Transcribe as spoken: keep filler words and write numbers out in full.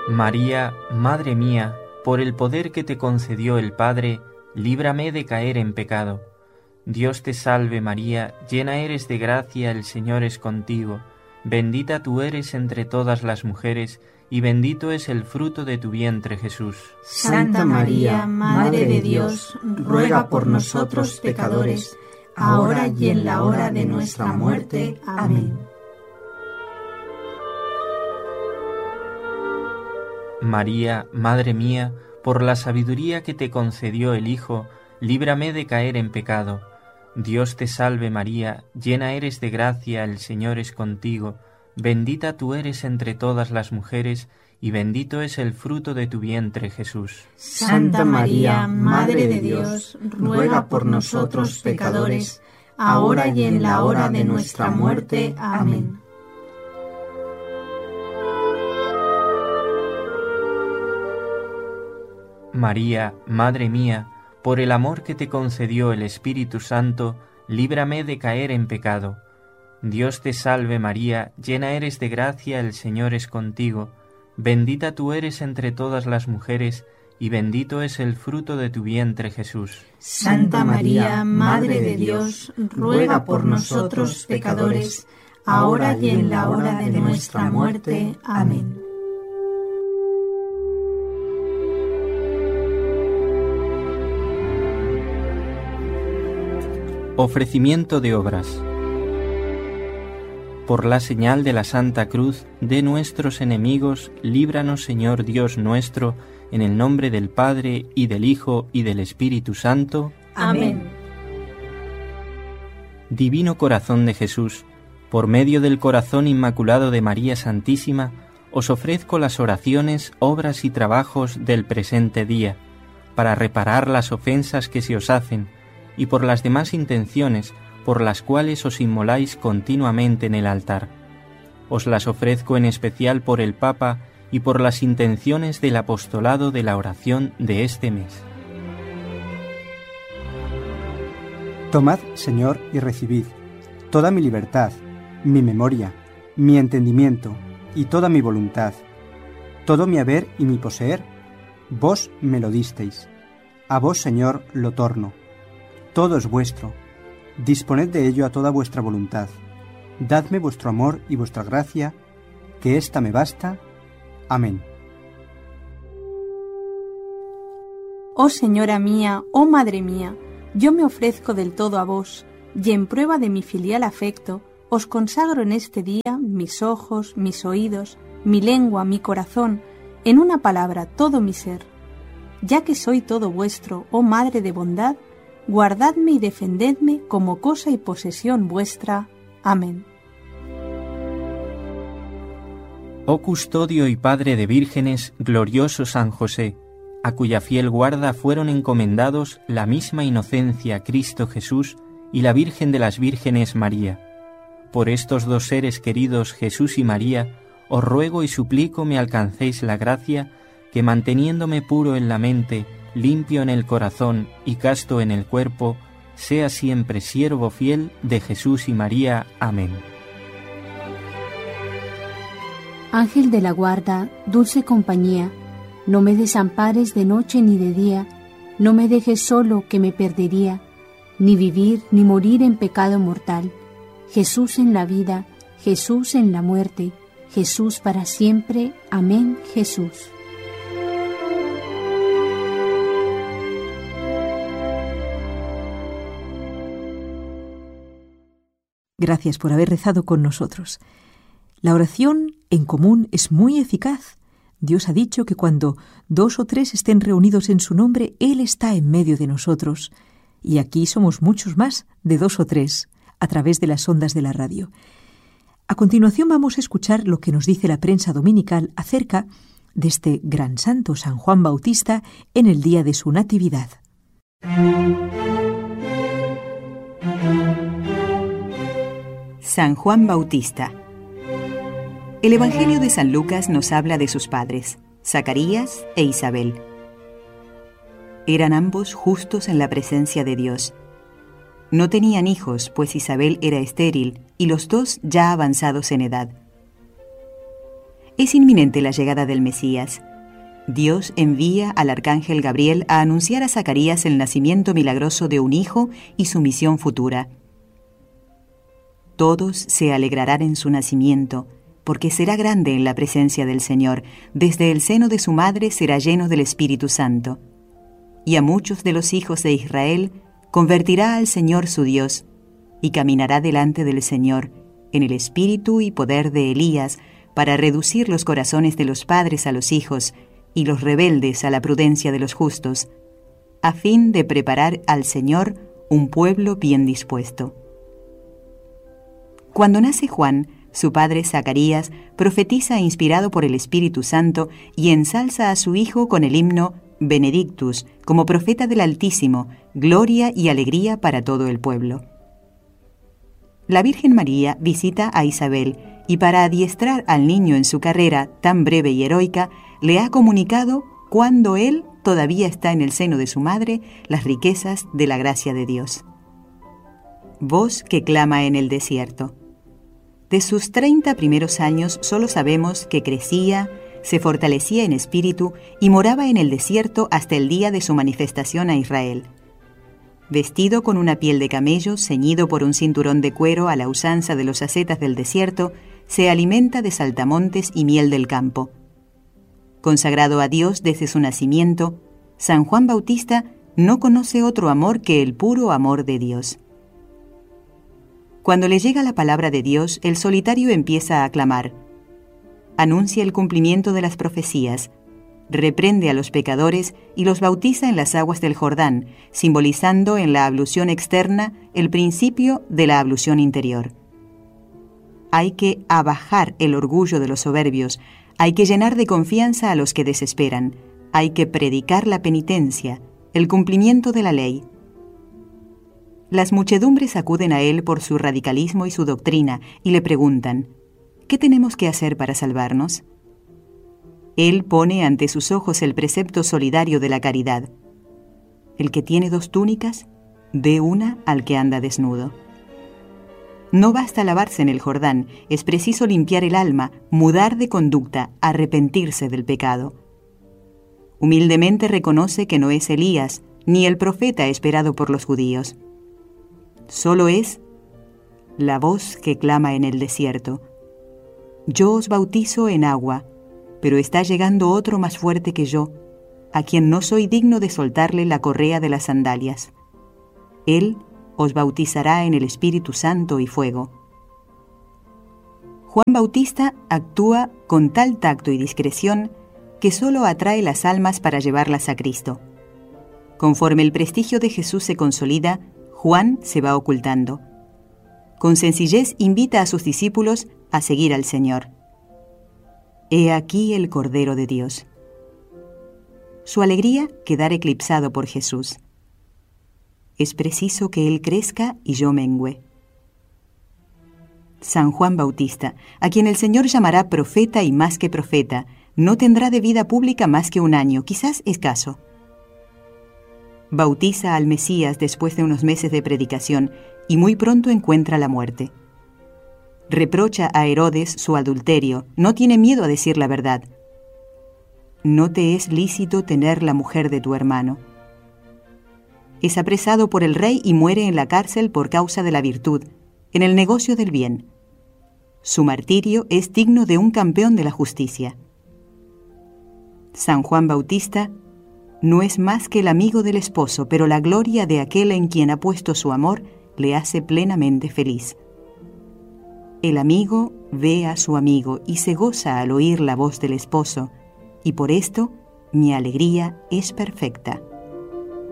María, Madre mía, por el poder que te concedió el Padre, líbrame de caer en pecado. Dios te salve María, llena eres de gracia, el Señor es contigo. Bendita tú eres entre todas las mujeres, y bendito es el fruto de tu vientre, Jesús. Santa María, Madre de Dios, ruega por nosotros pecadores, ahora y en la hora de nuestra muerte. Amén. María, Madre mía, por la sabiduría que te concedió el Hijo, líbrame de caer en pecado. Dios te salve María, llena eres de gracia, el Señor es contigo. Bendita tú eres entre todas las mujeres, y bendito es el fruto de tu vientre, Jesús. Santa María, Madre de Dios, ruega por nosotros pecadores, ahora y en la hora de nuestra muerte. Amén. María, Madre mía, por el amor que te concedió el Espíritu Santo, líbrame de caer en pecado. Dios te salve María, llena eres de gracia, el Señor es contigo. Bendita tú eres entre todas las mujeres, y bendito es el fruto de tu vientre, Jesús. Santa María, Madre de Dios, ruega por nosotros pecadores, ahora y en la hora de nuestra muerte. Amén. Ofrecimiento de obras. Por la señal de la Santa Cruz de nuestros enemigos, líbranos, Señor Dios nuestro, en el nombre del Padre, y del Hijo, y del Espíritu Santo. Amén. Divino Corazón de Jesús, por medio del corazón inmaculado de María Santísima, os ofrezco las oraciones, obras y trabajos del presente día, para reparar las ofensas que se os hacen, y por las demás intenciones por las cuales os inmoláis continuamente en el altar. Os las ofrezco en especial por el Papa y por las intenciones del apostolado de la oración de este mes. Tomad, Señor, y recibid toda mi libertad, mi memoria, mi entendimiento y toda mi voluntad, todo mi haber y mi poseer, vos me lo disteis. A vos, Señor, lo torno. Todo es vuestro. Disponed de ello a toda vuestra voluntad. Dadme vuestro amor y vuestra gracia, que ésta me basta. Amén. Oh Señora mía, oh Madre mía, yo me ofrezco del todo a vos, y en prueba de mi filial afecto, os consagro en este día mis ojos, mis oídos, mi lengua, mi corazón, en una palabra, todo mi ser. Ya que soy todo vuestro, oh Madre de bondad, guardadme y defendedme como cosa y posesión vuestra. Amén. Oh custodio y padre de vírgenes, glorioso San José, a cuya fiel guarda fueron encomendados la misma inocencia Cristo Jesús y la Virgen de las Vírgenes María. Por estos dos seres queridos, Jesús y María, os ruego y suplico me alcancéis la gracia que, manteniéndome puro en la mente, limpio en el corazón y casto en el cuerpo, sea siempre siervo fiel de Jesús y María. Amén. Ángel de la guarda, dulce compañía, no me desampares de noche ni de día, no me dejes solo que me perdería, ni vivir ni morir en pecado mortal. Jesús en la vida, Jesús en la muerte, Jesús para siempre. Amén, Jesús. Gracias por haber rezado con nosotros. La oración en común es muy eficaz. Dios ha dicho que cuando dos o tres estén reunidos en su nombre, Él está en medio de nosotros. Y aquí somos muchos más de dos o tres, a través de las ondas de la radio. A continuación vamos a escuchar lo que nos dice la prensa dominical acerca de este gran santo, San Juan Bautista, en el día de su natividad. San Juan Bautista. El Evangelio de San Lucas nos habla de sus padres, Zacarías e Isabel. Eran ambos justos en la presencia de Dios. No tenían hijos, pues Isabel era estéril y los dos ya avanzados en edad. Es inminente la llegada del Mesías. Dios envía al arcángel Gabriel a anunciar a Zacarías el nacimiento milagroso de un hijo y su misión futura. Todos se alegrarán en su nacimiento, porque será grande en la presencia del Señor. Desde el seno de su madre será lleno del Espíritu Santo. Y a muchos de los hijos de Israel convertirá al Señor su Dios, y caminará delante del Señor en el espíritu y poder de Elías, para reducir los corazones de los padres a los hijos y los rebeldes a la prudencia de los justos, a fin de preparar al Señor un pueblo bien dispuesto. Cuando nace Juan, su padre Zacarías profetiza inspirado por el Espíritu Santo y ensalza a su hijo con el himno Benedictus como profeta del Altísimo, gloria y alegría para todo el pueblo. La Virgen María visita a Isabel y para adiestrar al niño en su carrera tan breve y heroica, le ha comunicado, cuando él todavía está en el seno de su madre, las riquezas de la gracia de Dios. Voz que clama en el desierto. De sus treinta primeros años solo sabemos que crecía, se fortalecía en espíritu y moraba en el desierto hasta el día de su manifestación a Israel. Vestido con una piel de camello, ceñido por un cinturón de cuero a la usanza de los ascetas del desierto, se alimenta de saltamontes y miel del campo. Consagrado a Dios desde su nacimiento, San Juan Bautista no conoce otro amor que el puro amor de Dios. Cuando le llega la palabra de Dios, el solitario empieza a clamar. Anuncia el cumplimiento de las profecías, reprende a los pecadores y los bautiza en las aguas del Jordán, simbolizando en la ablución externa el principio de la ablución interior. Hay que abajar el orgullo de los soberbios, hay que llenar de confianza a los que desesperan, hay que predicar la penitencia, el cumplimiento de la ley. Las muchedumbres acuden a él por su radicalismo y su doctrina y le preguntan, ¿qué tenemos que hacer para salvarnos? Él pone ante sus ojos el precepto solidario de la caridad. El que tiene dos túnicas, dé una al que anda desnudo. No basta lavarse en el Jordán, es preciso limpiar el alma, mudar de conducta, arrepentirse del pecado. Humildemente reconoce que no es Elías, ni el profeta esperado por los judíos. Solo es la voz que clama en el desierto. Yo os bautizo en agua, pero está llegando otro más fuerte que yo, a quien no soy digno de soltarle la correa de las sandalias. Él os bautizará en el Espíritu Santo y fuego. Juan Bautista actúa con tal tacto y discreción que solo atrae las almas para llevarlas a Cristo. Conforme el prestigio de Jesús se consolida, Juan se va ocultando. Con sencillez invita a sus discípulos a seguir al Señor. He aquí el Cordero de Dios. Su alegría quedar eclipsado por Jesús. Es preciso que Él crezca y yo mengüe. San Juan Bautista, a quien el Señor llamará profeta y más que profeta, no tendrá de vida pública más que un año, quizás escaso. Bautiza al Mesías después de unos meses de predicación y muy pronto encuentra la muerte. Reprocha a Herodes su adulterio, no tiene miedo a decir la verdad. No te es lícito tener la mujer de tu hermano. Es apresado por el rey y muere en la cárcel por causa de la virtud, en el negocio del bien. Su martirio es digno de un campeón de la justicia. San Juan Bautista no es más que el amigo del esposo, pero la gloria de aquel en quien ha puesto su amor le hace plenamente feliz. El amigo ve a su amigo y se goza al oír la voz del esposo, y por esto mi alegría es perfecta.